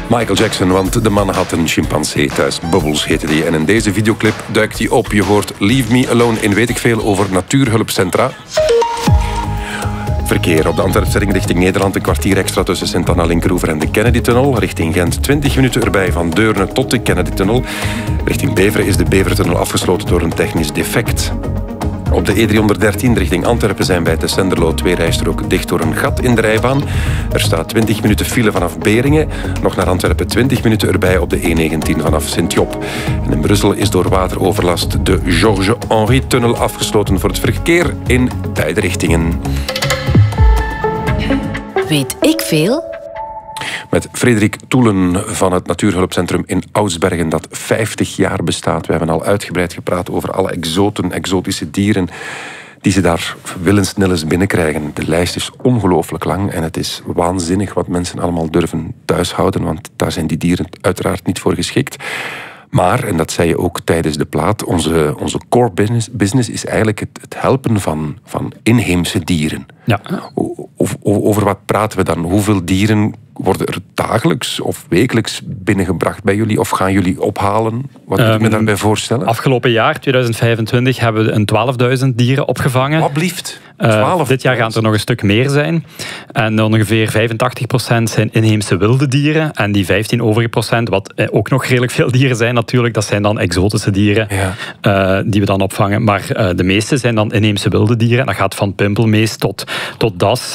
Michael Jackson, want de man had een chimpansee thuis. Bubbles heette die. En in deze videoclip duikt hij op. Je hoort Leave Me Alone in weet ik veel over natuurhulpcentra. Verkeer op de Antwerpse richting Nederland. Een kwartier extra tussen Sint-Anna-Linkeroever en de Kennedy-tunnel. Richting Gent 20 minuten erbij van Deurne tot de Kennedy-tunnel. Richting Beveren is de Bevertunnel afgesloten door een technisch defect. Op de E313 richting Antwerpen zijn bij Tessenderlo 2 rijstroken dicht door een gat in de rijbaan. Er staat 20 minuten file vanaf Beringen. Nog naar Antwerpen 20 minuten erbij op de E19 vanaf Sint-Job. En in Brussel is door wateroverlast de Georges-Henri-tunnel afgesloten voor het verkeer in beide richtingen. Weet ik veel? Met Frederik Toelen van het Natuurhulpcentrum in Oudsbergen dat 50 jaar bestaat. We hebben al uitgebreid gepraat over alle exotische dieren die ze daar willens-nillens binnenkrijgen. De lijst is ongelooflijk lang en het is waanzinnig wat mensen allemaal durven thuishouden, want daar zijn die dieren uiteraard niet voor geschikt. Maar, en dat zei je ook tijdens de plaat, onze core business is eigenlijk het helpen van inheemse dieren. Ja. Over wat praten we dan? Hoeveel dieren worden er dagelijks of wekelijks binnengebracht bij jullie? Of gaan jullie ophalen? Wat moet ik me daarbij voorstellen? Afgelopen jaar, 2025, hebben we een 12.000 dieren opgevangen. Wat blieft? Dit jaar gaan het er nog een stuk meer zijn. En ongeveer 85% zijn inheemse wilde dieren. En die 15% overige, wat ook nog redelijk veel dieren zijn natuurlijk, dat zijn dan exotische dieren die we dan opvangen. Maar de meeste zijn dan inheemse wilde dieren. En dat gaat van pimpelmees tot das.